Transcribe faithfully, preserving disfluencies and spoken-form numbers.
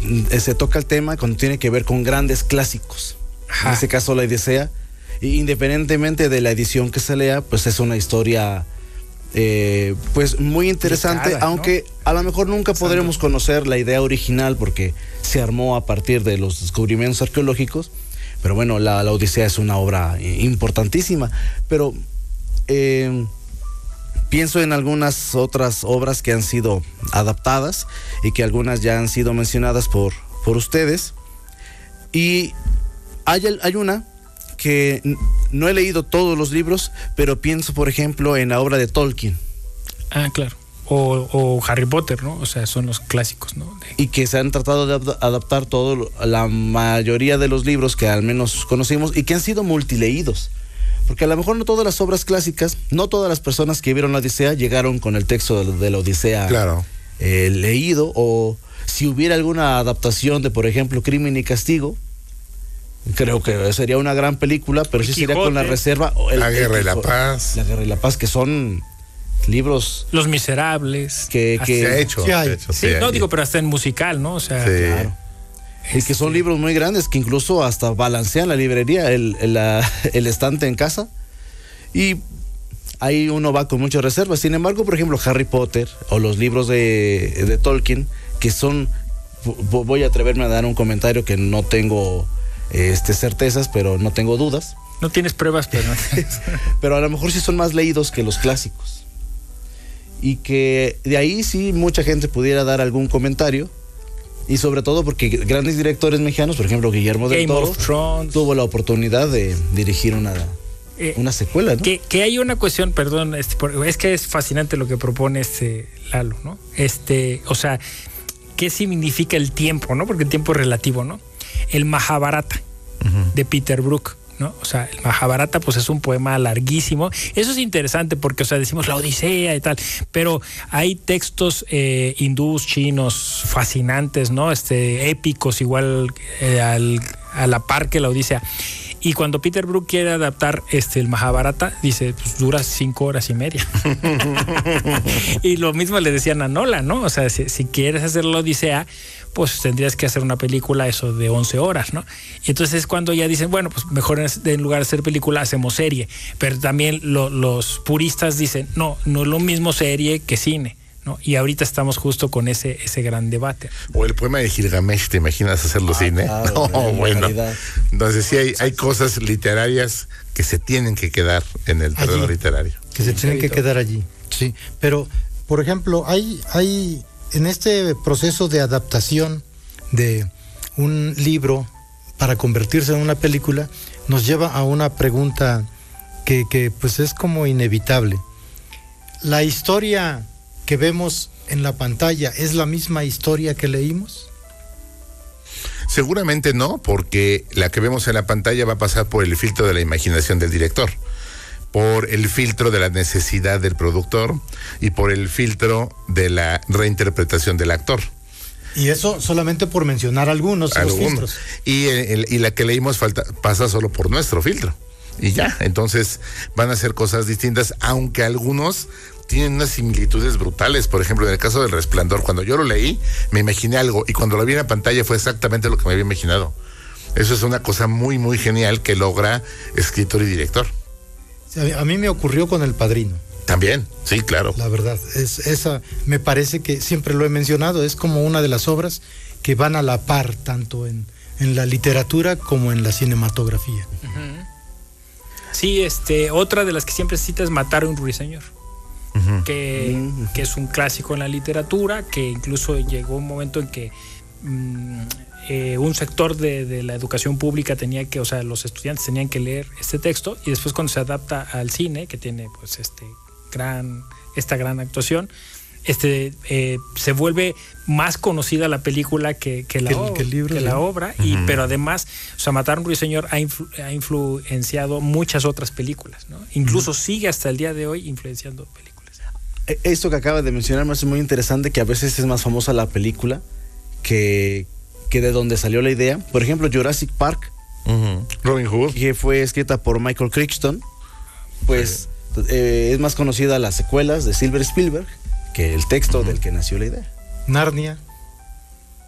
se toca el tema cuando tiene que ver con grandes clásicos. Ajá. En este caso la Odisea, independientemente de la edición que se lea, pues es una historia eh, pues muy interesante, Picada, aunque ¿no? a lo mejor nunca Exacto. podremos conocer la idea original porque se armó a partir de los descubrimientos arqueológicos, pero bueno, la, la Odisea es una obra importantísima, pero eh, pienso en algunas otras obras que han sido adaptadas y que algunas ya han sido mencionadas por, por ustedes, y hay, hay una que no he leído todos los libros, pero pienso, por ejemplo, en la obra de Tolkien. Ah, claro. O, o Harry Potter, ¿no? O sea, son los clásicos, ¿no? De... Y que se han tratado de adaptar todo, la mayoría de los libros que al menos conocimos y que han sido multileídos. Porque a lo mejor no todas las obras clásicas, no todas las personas que vieron la Odisea llegaron con el texto de, de la Odisea claro. eh, leído, o si hubiera alguna adaptación de, por ejemplo, Crimen y Castigo, creo que sería una gran película, pero sí sería con la reserva. El, la Guerra y la Paz. La Guerra y la Paz, que son libros. Los Miserables. Que, que se ha hecho. Sí, hay. Se ha hecho sí, sí, no hay. digo, pero hasta en musical, ¿no? O sea, sí. claro. Y que son libros muy grandes que incluso hasta balancean la librería, el, el, la, el estante en casa. Y ahí uno va con muchas reservas. Sin embargo, por ejemplo, Harry Potter o los libros de, de Tolkien, que son. Voy a atreverme a dar un comentario que no tengo. Este, certezas, pero no tengo dudas. No tienes pruebas, pero... pero a lo mejor sí son más leídos que los clásicos. Y que de ahí sí mucha gente pudiera dar algún comentario. Y sobre todo porque grandes directores mexicanos, por ejemplo, Guillermo del Toro, tuvo la oportunidad de dirigir una, eh, una secuela, ¿no? Que, que hay una cuestión, perdón, este, es que es fascinante lo que propone este Lalo, ¿no? Este, o sea, ¿qué significa el tiempo, no? Porque el tiempo es relativo, ¿no? El Mahabharata uh-huh. de Peter Brook, ¿no? O sea, el Mahabharata pues es un poema larguísimo. Eso es interesante porque, o sea, decimos la Odisea y tal, pero hay textos eh, hindús, chinos, fascinantes, ¿no? Este, épicos, igual eh, al, a la par que la Odisea. Y cuando Peter Brook quiere adaptar este, el Mahabharata, dice, pues dura cinco horas y media. Y lo mismo le decían a Nolan, ¿no? O sea, si, si quieres hacer la Odisea, pues tendrías que hacer una película eso de once horas, ¿no? Y entonces es cuando ya dicen, bueno, pues mejor en, en lugar de hacer película hacemos serie. Pero también lo, los puristas dicen, no, no es lo mismo serie que cine, ¿no? Y ahorita estamos justo con ese, ese gran debate. O el poema de Gilgamesh, ¿te imaginas hacerlo ah, cine? Claro, no, bueno. Calidad. Entonces sí hay, hay cosas literarias que se tienen que quedar en el terreno literario. Que se tienen que quedar allí, sí. Pero, por ejemplo, hay, hay en este proceso de adaptación de un libro para convertirse en una película, nos lleva a una pregunta que, que pues es como inevitable. La historia que vemos en la pantalla, ¿es la misma historia que leímos? Seguramente no, porque la que vemos en la pantalla va a pasar por el filtro de la imaginación del director, por el filtro de la necesidad del productor y por el filtro de la reinterpretación del actor. Y eso solamente por mencionar algunos, algunos. Los y, el, y la que leímos falta, pasa solo por nuestro filtro. Y ya, entonces van a ser cosas distintas, aunque algunos tienen unas similitudes brutales. Por ejemplo, en el caso del Resplandor, cuando yo lo leí, me imaginé algo, y cuando lo vi en la pantalla fue exactamente lo que me había imaginado. Eso es una cosa muy, muy genial que logra escritor y director. A mí me ocurrió con El Padrino. También, sí, claro. La verdad, es, esa me parece que siempre lo he mencionado, es como una de las obras que van a la par, tanto en, en la literatura como en la cinematografía. Uh-huh. Sí, este, otra de las que siempre se cita es Matar a un ruiseñor. Uh-huh. Que, uh-huh. que es un clásico en la literatura, que incluso llegó un momento en que mmm, eh, un sector de, de la educación pública tenía que, o sea, los estudiantes tenían que leer este texto, y después cuando se adapta al cine, que tiene pues este gran, esta gran actuación, este eh, se vuelve más conocida la película que, que, la, o, que, el libro, que la obra, uh-huh. y, pero además, o sea, Matar a un ruiseñor ha, influ, ha influenciado muchas otras películas, ¿no? Incluso uh-huh. sigue hasta el día de hoy influenciando películas. Esto que acaba de mencionar me hace muy interesante, que a veces es más famosa la película que, que de donde salió la idea. Por ejemplo, Jurassic Park, uh-huh. Robin Hood, que fue escrita por Michael Crichton, pues uh-huh. eh, es más conocida las secuelas de Steven Spielberg que el texto uh-huh. del que nació la idea. Narnia.